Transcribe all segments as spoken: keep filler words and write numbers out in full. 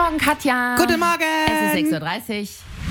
Morgen, Katja. Guten Morgen. Es ist sechs Uhr dreißig.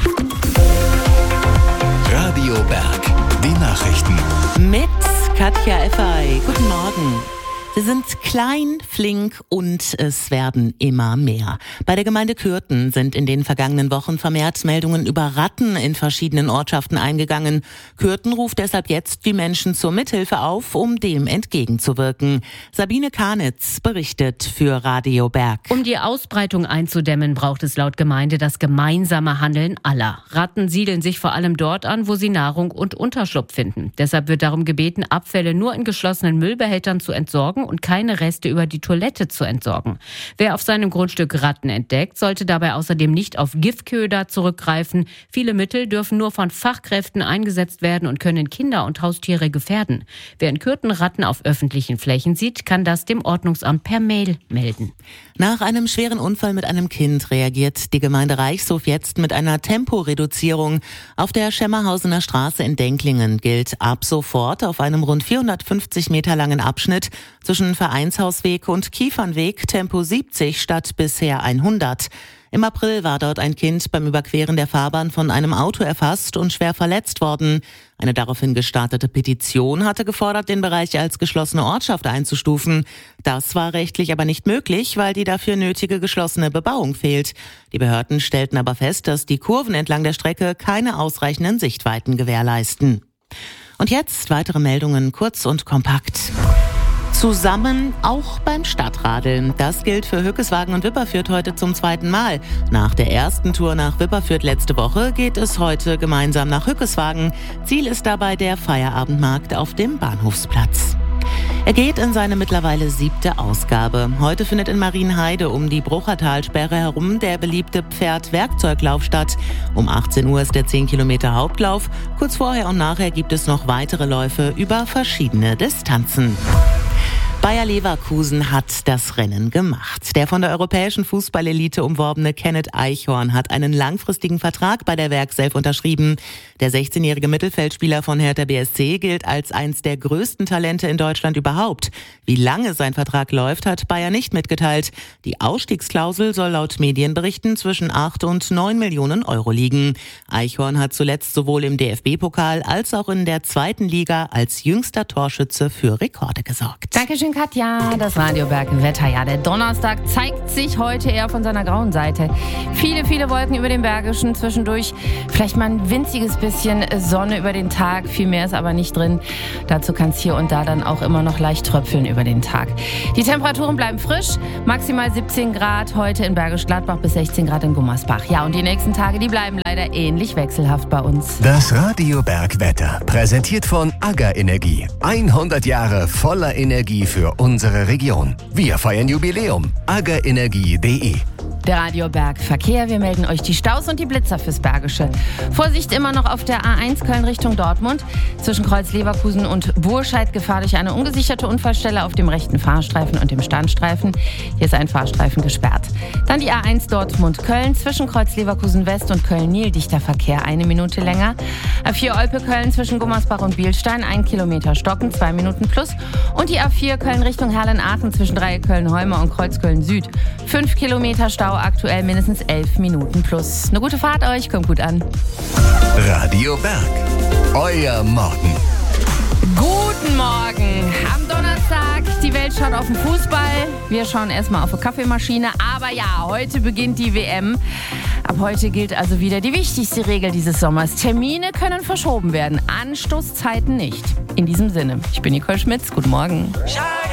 Radio Berg, die Nachrichten. Mit Katja Effay. Guten Morgen. Sie sind klein, flink und es werden immer mehr. Bei der Gemeinde Kürten sind in den vergangenen Wochen vermehrt Meldungen über Ratten in verschiedenen Ortschaften eingegangen. Kürten ruft deshalb jetzt die Menschen zur Mithilfe auf, um dem entgegenzuwirken. Sabine Kanitz berichtet für Radio Berg. Um die Ausbreitung einzudämmen, braucht es laut Gemeinde das gemeinsame Handeln aller. Ratten siedeln sich vor allem dort an, wo sie Nahrung und Unterschlupf finden. Deshalb wird darum gebeten, Abfälle nur in geschlossenen Müllbehältern zu entsorgen und keine Reste über die Toilette zu entsorgen. Wer auf seinem Grundstück Ratten entdeckt, sollte dabei außerdem nicht auf Giftköder zurückgreifen. Viele Mittel dürfen nur von Fachkräften eingesetzt werden und können Kinder und Haustiere gefährden. Wer in Kürten Ratten auf öffentlichen Flächen sieht, kann das dem Ordnungsamt per Mail melden. Nach einem schweren Unfall mit einem Kind reagiert die Gemeinde Reichshof jetzt mit einer Temporeduzierung. Auf der Schemmerhausener Straße in Denklingen gilt ab sofort auf einem rund vierhundertfünfzig Meter langen Abschnitt zwischen Vereinshausweg und Kiefernweg Tempo siebzig statt bisher hundert. Im April war dort ein Kind beim Überqueren der Fahrbahn von einem Auto erfasst und schwer verletzt worden. Eine daraufhin gestartete Petition hatte gefordert, den Bereich als geschlossene Ortschaft einzustufen. Das war rechtlich aber nicht möglich, weil die dafür nötige geschlossene Bebauung fehlt. Die Behörden stellten aber fest, dass die Kurven entlang der Strecke keine ausreichenden Sichtweiten gewährleisten. Und jetzt weitere Meldungen kurz und kompakt. Zusammen auch beim Stadtradeln. Das gilt für Hückeswagen und Wipperfürth heute zum zweiten Mal. Nach der ersten Tour nach Wipperfürth letzte Woche geht es heute gemeinsam nach Hückeswagen. Ziel ist dabei der Feierabendmarkt auf dem Bahnhofsplatz. Er geht in seine mittlerweile siebte Ausgabe. Heute findet in Marienheide um die Bruchertalsperre herum der beliebte Pferd-Werkzeuglauf statt. Um achtzehn Uhr ist der zehn Kilometer Hauptlauf. Kurz vorher und nachher gibt es noch weitere Läufe über verschiedene Distanzen. Bayer Leverkusen hat das Rennen gemacht. Der von der europäischen Fußballelite umworbene Kenneth Eichhorn hat einen langfristigen Vertrag bei der Werkself unterschrieben. Der sechzehnjährige Mittelfeldspieler von Hertha B S C gilt als eins der größten Talente in Deutschland überhaupt. Wie lange sein Vertrag läuft, hat Bayer nicht mitgeteilt. Die Ausstiegsklausel soll laut Medienberichten zwischen acht und neun Millionen Euro liegen. Eichhorn hat zuletzt sowohl im D F B-Pokal als auch in der zweiten Liga als jüngster Torschütze für Rekorde gesorgt. Dankeschön, Katja. Das Radio Berg Wetter. Ja, der Donnerstag zeigt sich heute eher von seiner grauen Seite. Viele, viele Wolken über dem Bergischen. Zwischendurch vielleicht mal ein winziges bisschen Sonne über den Tag. Viel mehr ist aber nicht drin. Dazu kann es hier und da dann auch immer noch leicht tröpfeln über den Tag. Die Temperaturen bleiben frisch. Maximal siebzehn Grad heute in Bergisch Gladbach bis sechzehn Grad in Gummersbach. Ja, und die nächsten Tage, die bleiben leider ähnlich wechselhaft bei uns. Das Radio Berg Wetter, präsentiert von AGA Energie. hundert Jahre voller Energie für unsere Region. Wir feiern Jubiläum. aga energie punkt de. Der Radio Berg Verkehr. Wir melden euch die Staus und die Blitzer fürs Bergische. Vorsicht immer noch auf der A eins Köln Richtung Dortmund. Zwischen Kreuz Leverkusen und Burscheid Gefahr durch eine ungesicherte Unfallstelle auf dem rechten Fahrstreifen und dem Standstreifen. Hier ist ein Fahrstreifen gesperrt. Dann die A eins Dortmund-Köln. Zwischen Kreuz Leverkusen West und Köln-Nil dichter Verkehr. Eine Minute länger. A vier Olpe-Köln zwischen Gummersbach und Bielstein. Ein Kilometer stocken, zwei Minuten plus. Und die A vier Köln Richtung Herlen-Aachen zwischen Dreieck Köln-Heumer und Kreuz Köln-Süd. Fünf Kilometer Stau. Aktuell mindestens elf Minuten plus. Eine gute Fahrt euch, kommt gut an. Radio Berg, euer Morgen. Guten Morgen. Am Donnerstag, die Welt schaut auf den Fußball. Wir schauen erstmal auf eine Kaffeemaschine. Aber ja, heute beginnt die W M. Ab heute gilt also wieder die wichtigste Regel dieses Sommers. Termine können verschoben werden, Anstoßzeiten nicht. In diesem Sinne, ich bin Nicole Schmitz. Guten Morgen.